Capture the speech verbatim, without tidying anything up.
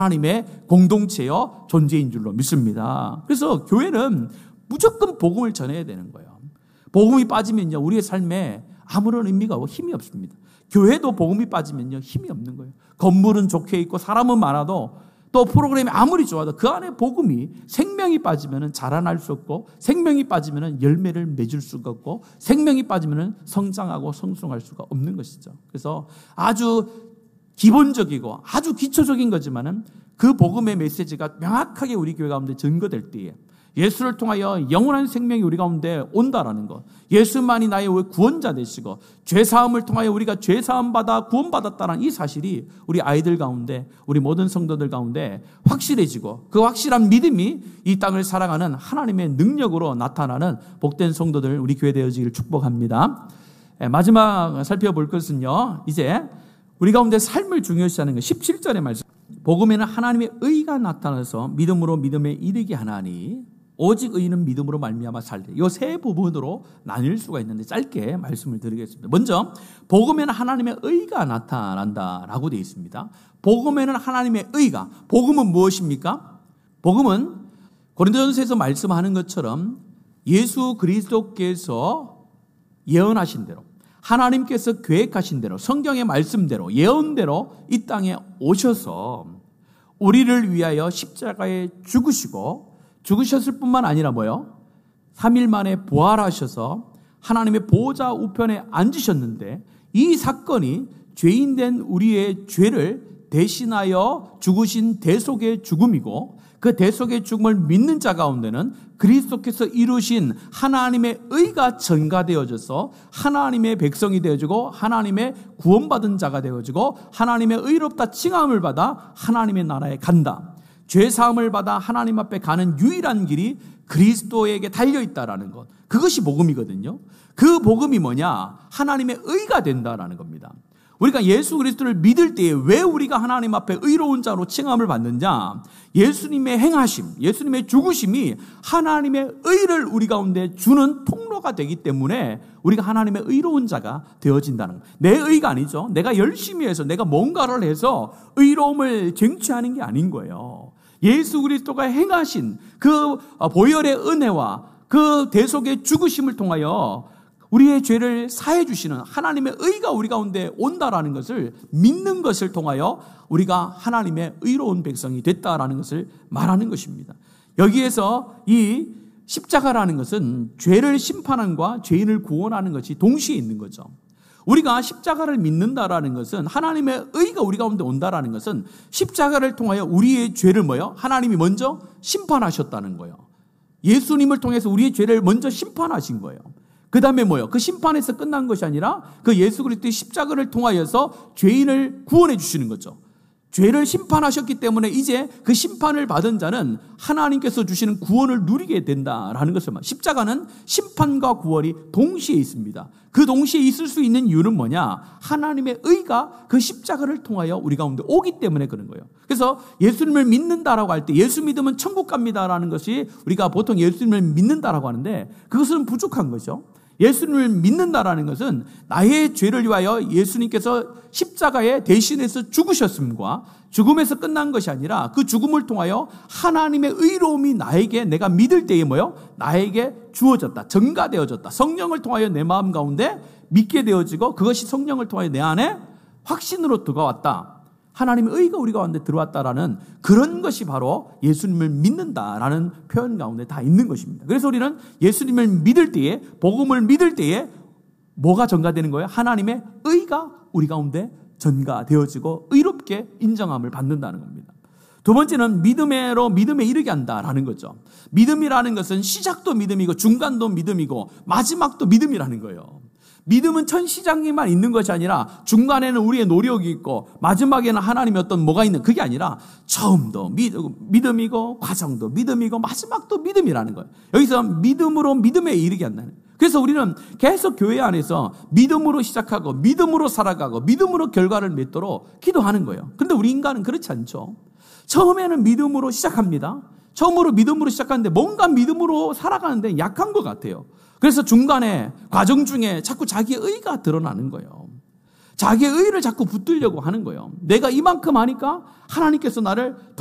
하나님의 공동체여 존재인 줄로 믿습니다. 그래서 교회는 무조건 복음을 전해야 되는 거예요. 복음이 빠지면요, 우리의 삶에 아무런 의미가 없고 힘이 없습니다. 교회도 복음이 빠지면요, 힘이 없는 거예요. 건물은 좋게 있고 사람은 많아도 또 프로그램이 아무리 좋아도 그 안에 복음이, 생명이 빠지면 자라날 수 없고, 생명이 빠지면 열매를 맺을 수가 없고, 생명이 빠지면 성장하고 성숙할 수가 없는 것이죠. 그래서 아주 기본적이고 아주 기초적인 거지만은 그 복음의 메시지가 명확하게 우리 교회 가운데 증거될 때에 예수를 통하여 영원한 생명이 우리 가운데 온다라는 것, 예수만이 나의 구원자 되시고 죄사함을 통하여 우리가 죄사함 받아 구원받았다는 이 사실이 우리 아이들 가운데, 우리 모든 성도들 가운데 확실해지고, 그 확실한 믿음이 이 땅을 살아가는 하나님의 능력으로 나타나는 복된 성도들 우리 교회 되어지기를 축복합니다. 마지막 살펴볼 것은요, 이제 우리 가운데 삶을 중요시하는 것, 십칠 절의 말씀. 복음에는 하나님의 의가 나타나서 믿음으로 믿음에 이르게 하나니 오직 의인은 믿음으로 말미암아 살되. 이 세 부분으로 나뉠 수가 있는데 짧게 말씀을 드리겠습니다. 먼저 복음에는 하나님의 의가 나타난다라고 되어 있습니다. 복음에는 하나님의 의가, 복음은 무엇입니까? 복음은 고린도전서에서 말씀하는 것처럼 예수 그리스도께서 예언하신 대로, 하나님께서 계획하신 대로, 성경의 말씀대로, 예언대로 이 땅에 오셔서 우리를 위하여 십자가에 죽으시고, 죽으셨을 뿐만 아니라 뭐요? 삼 일 만에 부활하셔서 하나님의 보좌 우편에 앉으셨는데, 이 사건이 죄인된 우리의 죄를 대신하여 죽으신 대속의 죽음이고, 그 대속의 죽음을 믿는 자 가운데는 그리스도께서 이루신 하나님의 의가 전가되어져서 하나님의 백성이 되어지고, 하나님의 구원받은 자가 되어지고, 하나님의 의롭다 칭함을 받아 하나님의 나라에 간다. 죄사함을 받아 하나님 앞에 가는 유일한 길이 그리스도에게 달려있다라는 것, 그것이 복음이거든요. 그 복음이 뭐냐? 하나님의 의가 된다라는 겁니다. 우리가 예수 그리스도를 믿을 때에 왜 우리가 하나님 앞에 의로운 자로 칭함을 받느냐? 예수님의 행하심, 예수님의 죽으심이 하나님의 의를 우리 가운데 주는 통로가 되기 때문에 우리가 하나님의 의로운 자가 되어진다는 거예요. 내 의가 아니죠. 내가 열심히 해서, 내가 뭔가를 해서 의로움을 쟁취하는 게 아닌 거예요. 예수 그리스도가 행하신 그 보혈의 은혜와 그 대속의 죽으심을 통하여 우리의 죄를 사해 주시는 하나님의 의가 우리 가운데 온다라는 것을 믿는 것을 통하여 우리가 하나님의 의로운 백성이 됐다라는 것을 말하는 것입니다. 여기에서 이 십자가라는 것은 죄를 심판함과 죄인을 구원하는 것이 동시에 있는 거죠. 우리가 십자가를 믿는다라는 것은, 하나님의 의가 우리 가운데 온다라는 것은 십자가를 통하여 우리의 죄를 뭐요? 하나님이 먼저 심판하셨다는 거예요. 예수님을 통해서 우리의 죄를 먼저 심판하신 거예요. 그 다음에 뭐요? 그 심판에서 끝난 것이 아니라 그 예수 그리스도의 십자가를 통하여서 죄인을 구원해 주시는 거죠. 죄를 심판하셨기 때문에 이제 그 심판을 받은 자는 하나님께서 주시는 구원을 누리게 된다라는 것을 말합니다. 십자가는 심판과 구원이 동시에 있습니다. 그 동시에 있을 수 있는 이유는 뭐냐? 하나님의 의가 그 십자가를 통하여 우리 가운데 오기 때문에 그런 거예요. 그래서 예수님을 믿는다라고 할 때 예수 믿으면 천국 갑니다라는 것이, 우리가 보통 예수님을 믿는다라고 하는데 그것은 부족한 거죠. 예수님을 믿는다라는 것은 나의 죄를 위하여 예수님께서 십자가에 대신해서 죽으셨음과 죽음에서 끝난 것이 아니라 그 죽음을 통하여 하나님의 의로움이 나에게, 내가 믿을 때에 뭐요? 나에게 주어졌다, 전가되어졌다. 성령을 통하여 내 마음 가운데 믿게 되어지고, 그것이 성령을 통하여 내 안에 확신으로 들어왔다. 하나님의 의가 우리 가운데 들어왔다라는 그런 것이 바로 예수님을 믿는다라는 표현 가운데 다 있는 것입니다. 그래서 우리는 예수님을 믿을 때에, 복음을 믿을 때에 뭐가 전가되는 거예요? 하나님의 의가 우리 가운데 전가되어지고 의롭게 인정함을 받는다는 겁니다. 두 번째는 믿음으로 믿음에 이르게 한다라는 거죠. 믿음이라는 것은 시작도 믿음이고 중간도 믿음이고 마지막도 믿음이라는 거예요. 믿음은 첫 시작에만 있는 것이 아니라 중간에는 우리의 노력이 있고 마지막에는 하나님의 어떤 뭐가 있는, 그게 아니라 처음도 믿음이고 과정도 믿음이고 마지막도 믿음이라는 거예요. 여기서 믿음으로 믿음에 이르게 한다는 거예요. 그래서 우리는 계속 교회 안에서 믿음으로 시작하고 믿음으로 살아가고 믿음으로 결과를 맺도록 기도하는 거예요. 그런데 우리 인간은 그렇지 않죠. 처음에는 믿음으로 시작합니다. 처음으로 믿음으로 시작하는데 뭔가 믿음으로 살아가는데 약한 것 같아요. 그래서 중간에 과정 중에 자꾸 자기의 의가 드러나는 거예요. 자기의 의를 자꾸 붙들려고 하는 거예요. 내가 이만큼 하니까 하나님께서 나를